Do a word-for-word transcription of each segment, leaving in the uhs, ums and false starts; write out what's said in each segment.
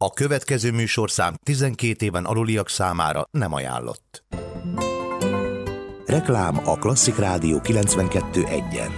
A következő műsorszám tizenkét éven aluliak számára nem ajánlott. Reklám a Klasszik Rádió kilencvenkettő egyen.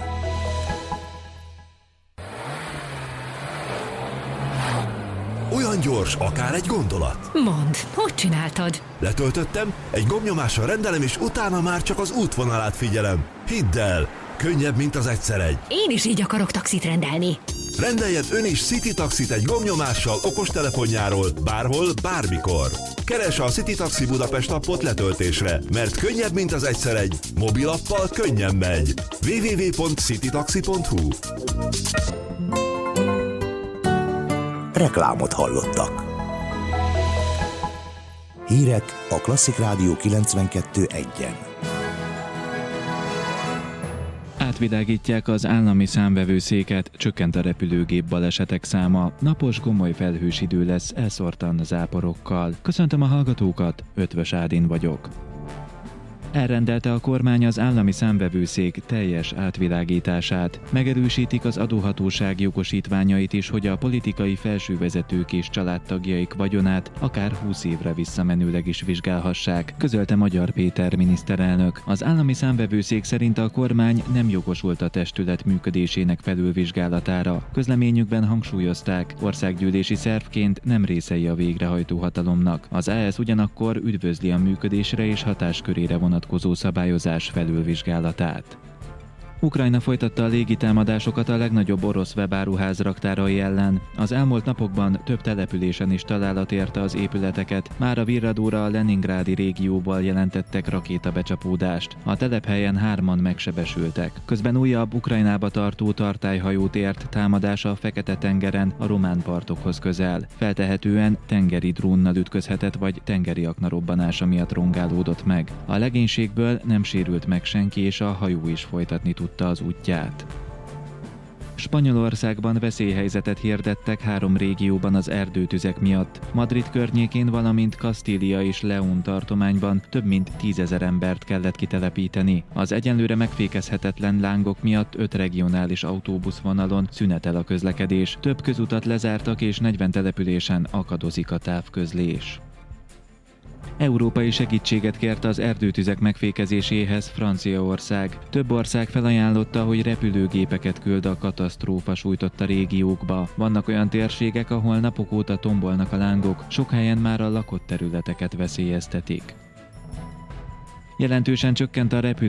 Olyan gyors, akár egy gondolat. Mondd, hogy csináltad? Letöltöttem, egy gombnyomással rendelem, és utána már csak az útvonalát figyelem. Hidd el, könnyebb, mint az egyszer egy. Én is így akarok taxit rendelni. Rendeljen ön is City Taxit egy gombnyomással okostelefonjáról, bárhol, bármikor. Keresse a City Taxi Budapest appot letöltésre, mert könnyebb, mint az egyszer egy. Mobilappal könnyen megy. double-u double-u double-u pont citytaxi pont hu. Reklámot hallottak. Hírek a Klasszik Rádió kilencvenkettő egyen. Átvilágítják az állami számvevőszéket, csökkent a repülőgép balesetek száma, napos gomoly felhős idő lesz elszórtan záporokkal. Köszöntöm a hallgatókat, Ötvös Ádin vagyok. Elrendelte a kormány az állami számvevőszék teljes átvilágítását. Megerősítik az adóhatóság jogosítványait is, hogy a politikai felsővezetők és családtagjaik vagyonát akár húsz évre visszamenőleg is vizsgálhassák, közölte Magyar Péter miniszterelnök. Az állami számvevőszék szerint a kormány nem jogosult a testület működésének felülvizsgálatára. Közleményükben hangsúlyozták, országgyűlési szervként nem részei a végrehajtó hatalomnak. Az á es ugyanakkor üdvözli a működésre és hatáskörére vonatkozó szabályozás felülvizsgálatát. Ukrajna folytatta a légitámadásokat a legnagyobb orosz webáruház raktárai ellen. Az elmúlt napokban több településen is találat érte az épületeket, már a Virradóra a leningrádi régióból jelentettek rakétabecsapódást. A telephelyen hárman megsebesültek. Közben újabb Ukrajnába tartó tartályhajót ért támadása a Fekete-tengeren a román partokhoz közel. Feltehetően tengeri drónnal ütközhetett vagy tengeri akna robbanása miatt rongálódott meg. A legénységből nem sérült meg senki, és a hajó is folytatni tudta az útját. Spanyolországban veszélyhelyzetet hirdettek három régióban az erdőtüzek miatt. Madrid környékén, valamint Kastília és León tartományban több mint tízezer embert kellett kitelepíteni. Az egyenlőre megfékezhetetlen lángok miatt öt regionális autóbuszvonalon szünetel a közlekedés. Több közutat lezártak és negyven településen akadozik a távközlés. Európai segítséget kért az erdőtüzek megfékezéséhez Franciaország. Több ország felajánlotta, hogy repülőgépeket küld a katasztrófa sújtotta régiókba. Vannak olyan térségek, ahol napok óta tombolnak a lángok, sok helyen már a lakott területeket veszélyeztetik. Jelentősen csökkent a repülő